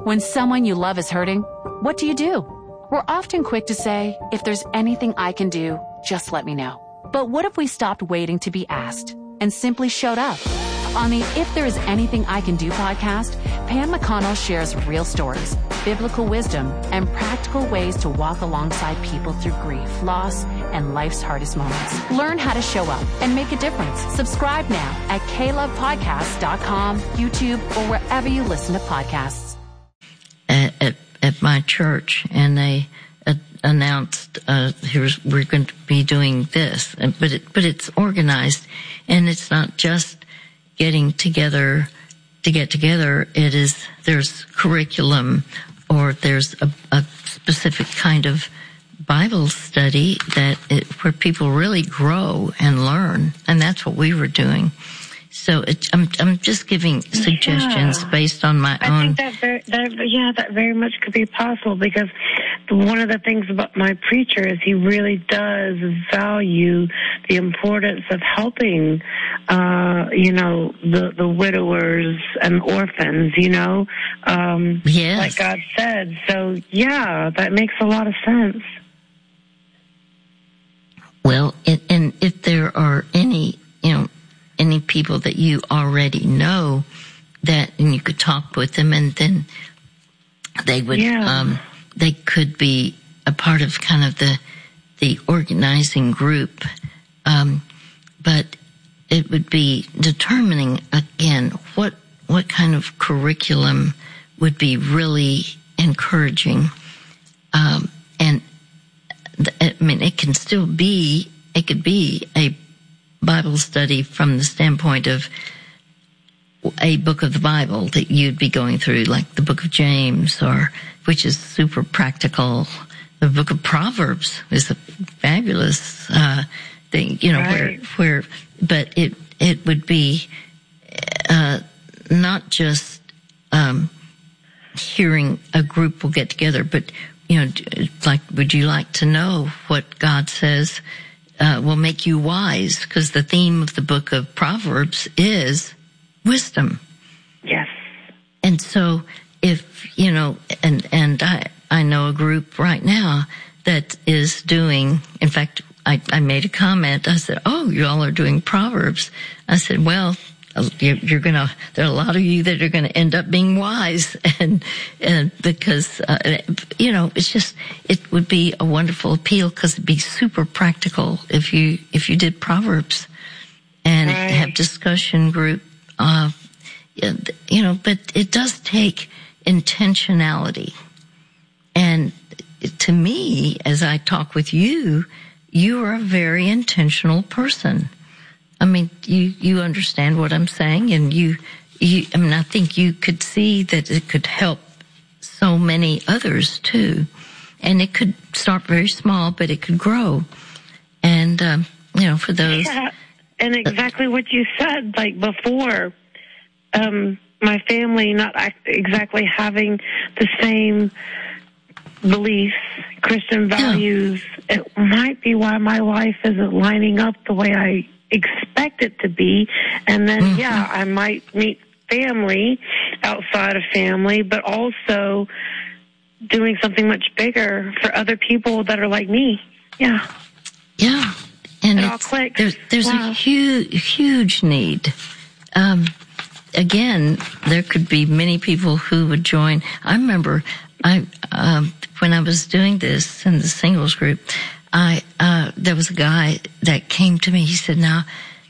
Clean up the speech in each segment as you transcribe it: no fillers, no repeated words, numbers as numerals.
When someone you love is hurting, what do? We're often quick to say, if there's anything I can do, just let me know. But what if we stopped waiting to be asked and simply showed up? On the If There Is Anything I Can Do podcast, Pam McConnell shares real stories, biblical wisdom, and practical ways to walk alongside people through grief, loss, and life's hardest moments. Learn how to show up and make a difference. Subscribe now at KLovePodcasts.com, YouTube, or wherever you listen to podcasts. At my church, and they announced, we're going to be doing this, but it's organized, and it's not just getting together to get together. There's curriculum, or there's a specific kind of Bible study where people really grow and learn, and that's what we were doing. So I'm just giving suggestions based on my own. I think that very much could be possible, because one of the things about my preacher is he really does value the importance of helping, the widowers and orphans, yes. like God said. So, yeah, that makes a lot of sense. Well, and if there are any people that you already know and you could talk with them, and then they would, they could be a part of kind of the organizing group. But it would be determining, again, what kind of curriculum would be really encouraging. And it could be a Bible study from the standpoint of a book of the Bible that you'd be going through, like the book of James, which is super practical. The book of Proverbs is a fabulous thing, right. but it would be not just hearing a group will get together, but would you like to know what God says will make you wise? Because the theme of the book of Proverbs is wisdom. Yes. And so if, and I know a group right now that is doing, in fact, I made a comment. I said, "Oh, you all are doing Proverbs." I said, "Well, there are a lot of you that are going to end up being wise." And because, it's just, it would be a wonderful appeal, because it'd be super practical if you did Proverbs and have discussion group, but it does take intentionality. And to me, as I talk with you, you are a very intentional person. I mean, you understand what I'm saying, and I think you could see that it could help so many others too. And it could start very small, but it could grow. And, for those. Yeah, and exactly what you said, like before, my family not exactly having the same beliefs, Christian values. Yeah. It might be why my life isn't lining up the way I expect it to be. And then, I might meet family outside of family, but also doing something much bigger for other people that are like me. Yeah. Yeah. And it all clicks. There's a huge need. Again, there could be many people who would join. I remember when I was doing this in the singles group, there was a guy that came to me. He said, "Now,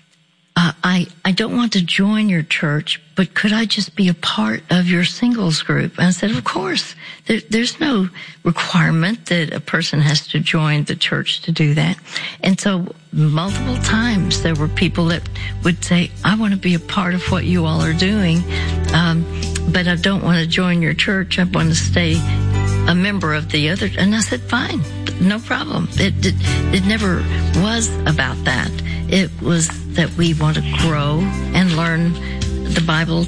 I don't want to join your church, but could I just be a part of your singles group?" And I said, "Of course. There's no requirement that a person has to join the church to do that." And so multiple times there were people that would say, "I want to be a part of what you all are doing, but I don't want to join your church. I want to stay a member of the other." And I said, "Fine, no problem." It never was about that. It was that we want to grow and learn the Bible,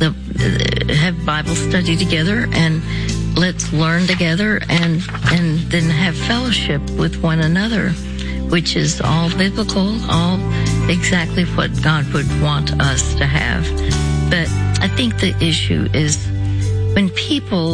have Bible study together, and let's learn together, and then have fellowship with one another, which is all biblical, all exactly what God would want us to have. But I think the issue is when people